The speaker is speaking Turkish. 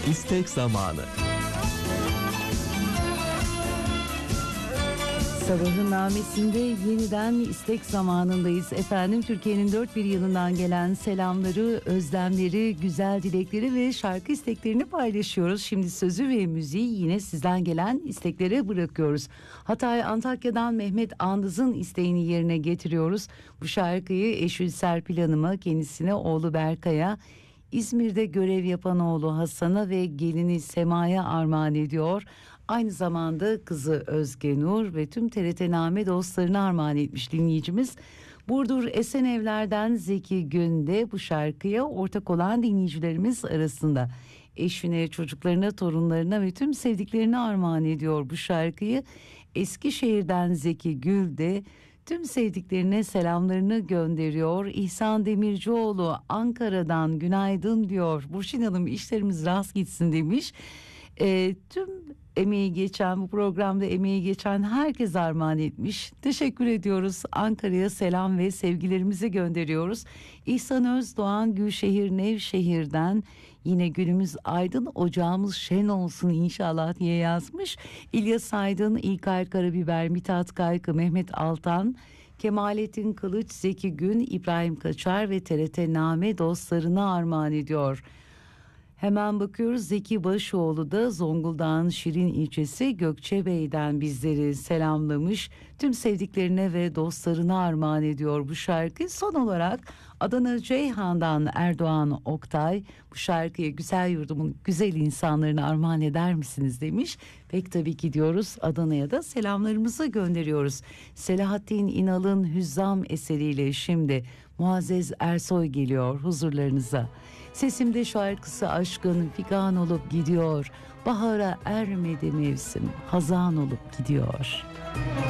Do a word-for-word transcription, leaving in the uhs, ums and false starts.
İstek zamanı. Sabahın namesinde yeniden istek zamanındayız. Efendim, Türkiye'nin dört bir yanından gelen selamları, özlemleri, güzel dilekleri ve şarkı isteklerini paylaşıyoruz. Şimdi sözü ve müziği yine sizden gelen isteklere bırakıyoruz. Hatay Antakya'dan Mehmet Andız'ın isteğini yerine getiriyoruz. Bu şarkıyı eşi Serpil Hanım'a, kendisine oğlu Berkay'a, İzmir'de görev yapan oğlu Hasan'a ve gelini Sema'ya armağan ediyor. Aynı zamanda kızı Özge Nur ve tüm T R T Name dostlarına armağan etmiş dinleyicimiz. Burdur Esenevler'den Zeki Gün de bu şarkıya ortak olan dinleyicilerimiz arasında. Eşine, çocuklarına, torunlarına ve tüm sevdiklerine armağan ediyor bu şarkıyı. Eskişehir'den Zeki Gül de tüm sevdiklerine selamlarını gönderiyor. İhsan Demircioğlu Ankara'dan günaydın diyor. Burçin Hanım, işlerimiz rast gitsin demiş. E, tüm emeği geçen, bu programda emeği geçen herkes armağan etmiş. Teşekkür ediyoruz. Ankara'ya selam ve sevgilerimizi gönderiyoruz. İhsan Özdoğan Gülşehir Nevşehir'den yine günümüz aydın, ocağımız şen olsun inşallah diye yazmış. İlyas Aydın, İlkay Karabiber, Mithat Kaykı, Mehmet Altan, Kemalettin Kılıç, Zeki Gün, İbrahim Kaçar ve T R T Name dostlarına armağan ediyor. Hemen bakıyoruz, Zeki Başoğlu da Zonguldak'ın Şirin ilçesi Gökçebey'den bizleri selamlamış. Tüm sevdiklerine ve dostlarına armağan ediyor bu şarkı. Son olarak Adana Ceyhan'dan Erdoğan Oktay, bu şarkıyı güzel yurdumun güzel insanlarına armağan eder misiniz demiş. Pek tabii ki diyoruz, Adana'ya da selamlarımızı gönderiyoruz. Selahattin İnal'ın Hüzzam eseriyle şimdi Muazzez Ersoy geliyor huzurlarınıza. Sesimde şarkısı aşkın figan olup gidiyor. Bahara ermedi mevsim, hazan olup gidiyor.